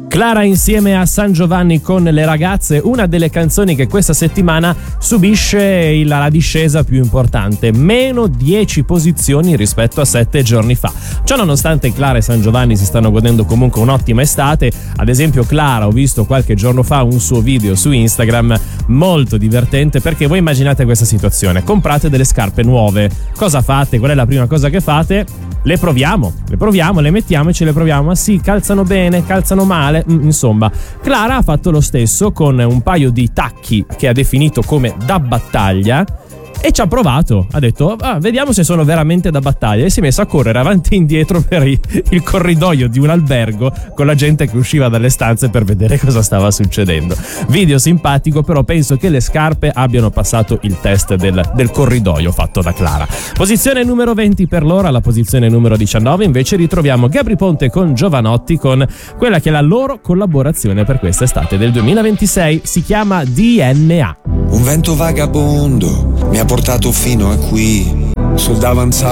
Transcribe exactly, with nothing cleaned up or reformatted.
Clara insieme a San Giovanni con Le ragazze, una delle canzoni che questa settimana subisce il, la discesa più importante, meno dieci posizioni rispetto a sette giorni fa. Ciò nonostante Clara e San Giovanni si stanno godendo comunque un'ottima estate. Ad esempio Clara, ho visto qualche giorno fa un suo video su Instagram molto divertente, perché voi immaginate questa situazione: comprate delle scarpe nuove, cosa fate? Qual è la prima cosa che fate? Le proviamo, le proviamo, le mettiamo e ce le proviamo. Ma sì, calzano bene, calzano male, mm, insomma. Clara ha fatto lo stesso con un paio di tacchi che ha definito come da battaglia e ci ha provato, ha detto ah, vediamo se sono veramente da battaglia, e si è messo a correre avanti e indietro per il, il corridoio di un albergo con la gente che usciva dalle stanze per vedere cosa stava succedendo. Video simpatico, però penso che le scarpe abbiano passato il test del, del corridoio fatto da Clara. Posizione numero venti per l'ora. Alla posizione numero diciannove invece ritroviamo Gabry Ponte con Giovanotti, con quella che è la loro collaborazione per quest'estate del duemilaventisei, si chiama D N A. Un vento vagabondo mi ha portato fino a qui, sul davanzale